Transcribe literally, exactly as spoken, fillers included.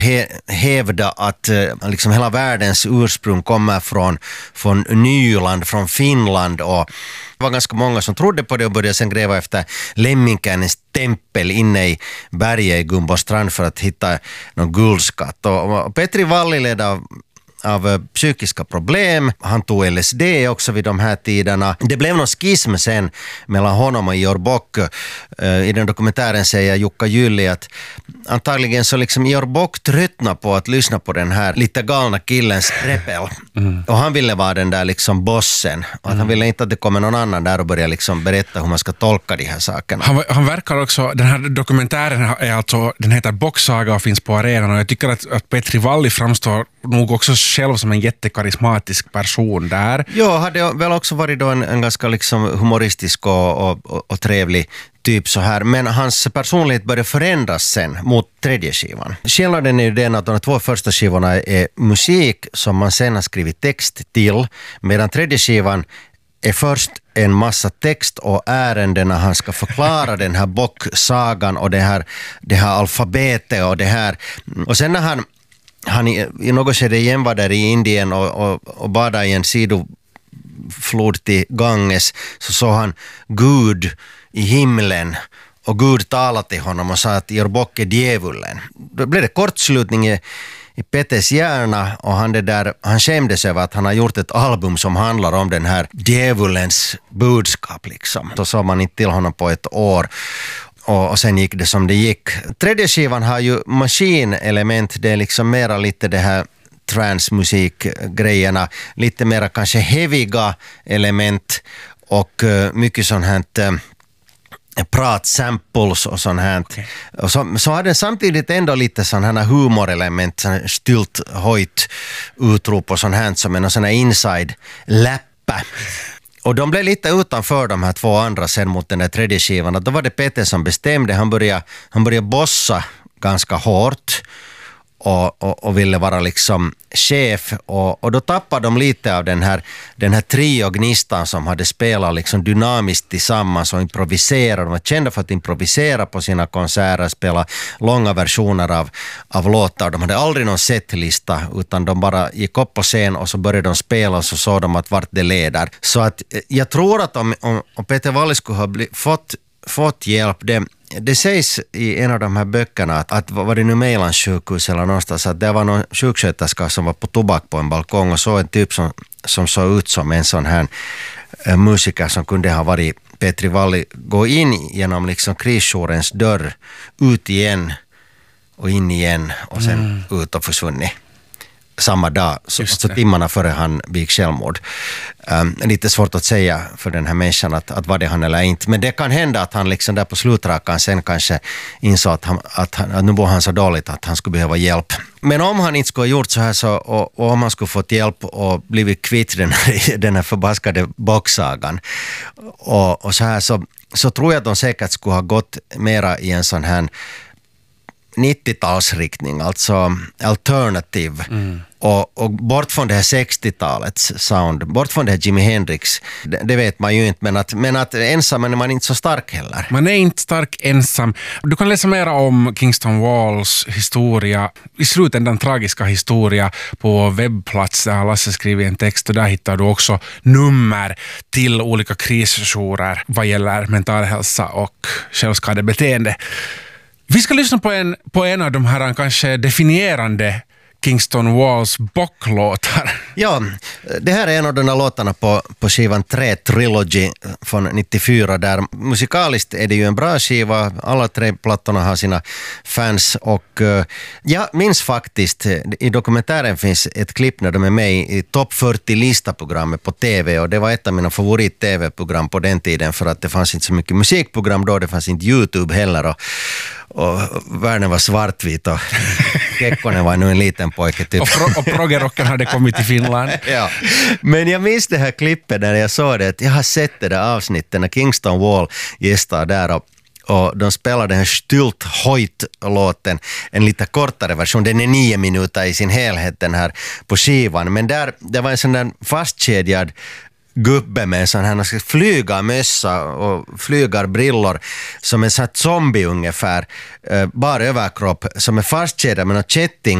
he, hävda att eh, liksom hela världens ursprung kommer från, från Nyland, från Finland, och det var ganska många som trodde på det och började sen gräva efter Lemminkäinens tempel inne i berget i Gumbostrand för att hitta någon guldskatt. Och, och Petri Valli led av av psykiska problem. Han tog L S D också vid de här tiderna. Det blev någon schism sen mellan honom och Georg Bock. I den dokumentären säger Jukka Jylli att antagligen så liksom Georg Bock tröttnade på att lyssna på den här lite galna killens rebell. Mm. Och han ville vara den där liksom bossen. Och att mm. han ville inte att det kommer någon annan där och börja liksom berätta hur man ska tolka de här sakerna. Han, han verkar också, den här dokumentären är alltså, den heter Bocksaga och finns på arenan, och jag tycker att, att Petri Valli framstår nog också själv som en jättekarismatisk person där. Ja, hade väl också varit då en, en ganska liksom humoristisk och, och, och, och trevlig typ så här. Men hans personlighet började förändras sen mot tredje skivan. Skillnaden är ju den att de två första skivorna är musik som man sen har skrivit text till, medan tredje skivan är först en massa text och ärenden när han ska förklara den här bocksagan och det här, det här alfabetet och det här. Och sen när han Han i, i något skede igen var där i Indien och, och, och badade i en sidoflod till Ganges, så såg han Gud i himlen och Gud talade till honom och sa att Georg Bock är djävulen. Då blev det kortslutning i, i Pettes hjärna, och han, det där, han skämdes över att han har gjort ett album som handlar om den här djävulens budskap liksom. Så såg man inte till honom på ett år. Och, och sen gick det som det gick. Tredje skivan har ju maskinelement, det är liksom mera lite det här transmusikgrejerna, lite mera kanske heaviga element och uh, mycket sånt här uh, pratsamples och sånt här. Okay. Och så, så har den samtidigt ändå lite sån här humorelement, sån stylt, höjt utrop och sånt här som en sån här inside-läppa. Och de blev lite utanför de här två andra sen mot den där tredje skivan. Då var det Peter som bestämde. Han började, han började bossa ganska hårt och, och, och ville vara liksom chef. Och, och då tappade de lite av den här, den här trio-gnistan som hade spelat liksom dynamiskt tillsammans och improviserat. De var kända för att improvisera på sina konserter, spela långa versioner av, av låtar. De hade aldrig någon setlista, utan de bara gick upp på scen och så började de spela och så såg de att vart det leder. Så att jag tror att om, om, om Peter Valli skulle ha bli, fått, fått hjälp, det Det sägs i en av de här böckerna att, att var det nu Mejlans sjukhus eller någonstans, att det var någon sjuksköterska som var på tobak på en balkong och så en typ som, som såg ut som en sån här äh, musiker som kunde ha varit Petri Valli, gå in genom liksom krisjourens dörr, ut igen och in igen och sen mm. ut och försvunnit samma dag, så, så timmarna före han begick självmord. Um, lite svårt att säga för den här människan att, att var det han eller inte. Men det kan hända att han liksom där på slutrakan sen kanske insåg att, han, att, han, att nu var han så dåligt att han skulle behöva hjälp. Men om han inte skulle ha gjort så här så, och, och om han skulle fått hjälp och blivit kvitt den här, den här förbaskade bocksagan och, och så här så, så tror jag att de säkert skulle ha gått mera i en sån här nittiotalsriktning, alltså alternativ. Mm. Och, och bort från det här sextiotalets sound, bort från det här Jimi Hendrix, det, det vet man ju inte, men att, men att ensam är man inte så stark heller. Man är inte stark ensam. Du kan läsa mer om Kingston Walls historia, i slutändan tragiska historia, på webbplats där Lasse skriver en text, och där hittar du också nummer till olika krisjourer vad gäller mental hälsa och självskadebeteende. Vi ska lyssna på en, på en av de här kanske definierande Kingston Walls bocklåtar. Ja, det här är en av de här låtarna på, på skivan tre Trilogy från nittiofyra, där musikaliskt är det ju en bra skiva. Alla tre plattorna har sina fans, och uh, jag minns faktiskt, i dokumentären finns ett klipp när de är med i topp fyrtio-lista-programmet på tv, och det var ett av mina favorit-tv-program på den tiden, för att det fanns inte så mycket musikprogram då, det fanns inte YouTube heller, och och världen var svartvit och Kekkonen var nu en liten pojke typ. Och, pro- och proggerocken hade kommit till Finland. Ja. Men jag minns det här klippet när jag såg det, att jag har sett det där avsnittet när Kingston Wall gästar där, och, och de spelar den här Stylt Hoyt-låten, en lite kortare version, den är nio minuter i sin helhet den här på skivan, men där det var en sån där fastkedjad gubbe med en sån här flygarmössa och flygarbrillor som en sån här zombie ungefär, bara överkropp som är fastkedjad med någon kätting